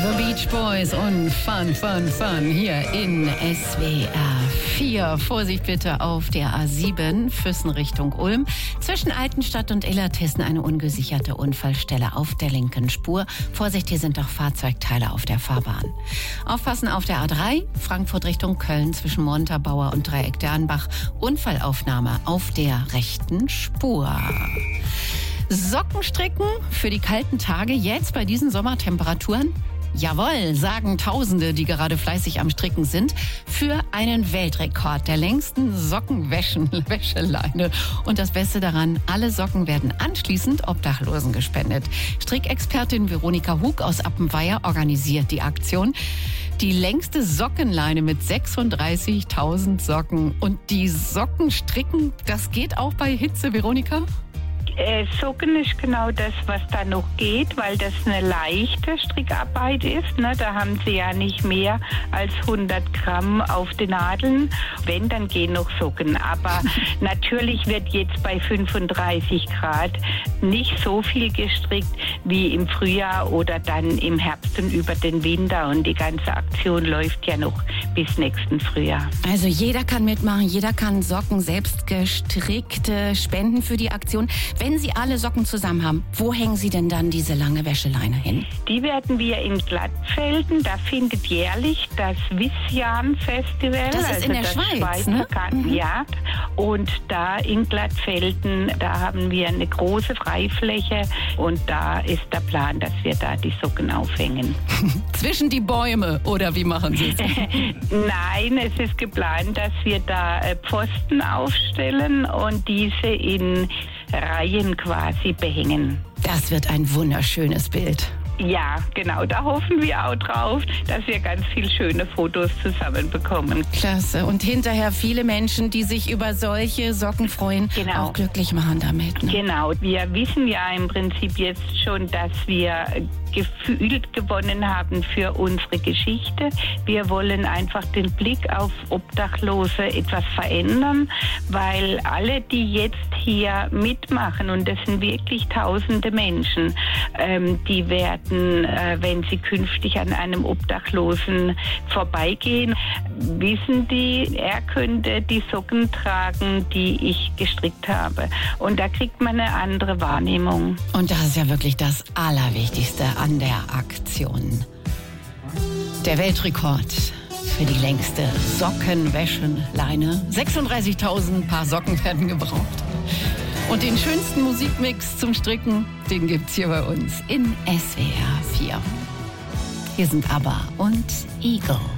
The Beach Boys und Fun hier in SWR 4. Vorsicht bitte auf der A7, Füssen Richtung Ulm. Zwischen Altenstadt und Illertissen eine ungesicherte Unfallstelle auf der linken Spur. Vorsicht, hier sind auch Fahrzeugteile auf der Fahrbahn. Aufpassen auf der A3, Frankfurt Richtung Köln zwischen Montabaur und Dreieck Dernbach. Unfallaufnahme auf der rechten Spur. Socken stricken für die kalten Tage jetzt bei diesen Sommertemperaturen? Jawohl, sagen Tausende, die gerade fleißig am Stricken sind, für einen Weltrekord der längsten Sockenwäscheleine. Und das Beste daran, alle Socken werden anschließend Obdachlosen gespendet. Strickexpertin Veronika Hug aus Appenweier organisiert die Aktion. Die längste Sockenleine mit 36.000 Socken. Und die Socken stricken, das geht auch bei Hitze, Veronika? Socken ist genau das, was da noch geht, weil das eine leichte Strickarbeit ist. Ne? Da haben sie ja nicht mehr als 100 Gramm auf den Nadeln. Wenn, dann gehen noch Socken. Aber natürlich wird jetzt bei 35 Grad nicht so viel gestrickt wie im Frühjahr oder dann im Herbst und über den Winter. Und die ganze Aktion läuft ja noch bis nächsten Frühjahr. Also jeder kann mitmachen, jeder kann Socken selbst gestrickte spenden für die Aktion. Wenn Sie alle Socken zusammen haben, wo hängen Sie denn dann diese lange Wäscheleine hin? Die werden wir in Glattfelden, da findet jährlich das Vissian-Festival. Das ist in der Schweiz, ne? Ja, und da in Glattfelden, da haben wir eine große Freifläche und da ist der Plan, dass wir da die Socken aufhängen. Zwischen die Bäume, oder wie machen Sie es? Nein, es ist geplant, dass wir da Pfosten aufstellen und diese in Reihen quasi behängen. Das wird ein wunderschönes Bild. Ja, genau, da hoffen wir auch drauf, dass wir ganz viele schöne Fotos zusammenbekommen. Klasse. Und hinterher viele Menschen, die sich über solche Socken freuen, auch glücklich machen damit. Ne? Genau, wir wissen ja im Prinzip jetzt schon, dass wir gefühlt gewonnen haben für unsere Geschichte. Wir wollen einfach den Blick auf Obdachlose etwas verändern, weil alle, die jetzt hier mitmachen, und das sind wirklich tausende Menschen, die werden, wenn sie künftig an einem Obdachlosen vorbeigehen, wissen die, er könnte die Socken tragen, die ich gestrickt habe. Und da kriegt man eine andere Wahrnehmung. Und das ist ja wirklich das Allerwichtigste an der Aktion. Der Weltrekord für die längste Sockenwäscheleine. 36.000 Paar Socken werden gebraucht. Und den schönsten Musikmix zum Stricken, den gibt's hier bei uns in SWR 4. Hier sind ABBA und Eagle.